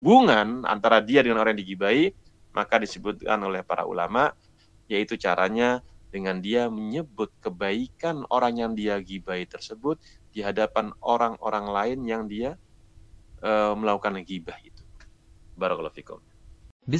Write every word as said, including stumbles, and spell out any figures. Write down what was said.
hubungan antara dia dengan orang yang digibahi, maka disebutkan oleh para ulama, yaitu caranya dengan dia menyebut kebaikan orang yang dia gibahi tersebut di hadapan orang-orang lain yang dia uh, melakukan ghibah itu. Barakallahu fikum.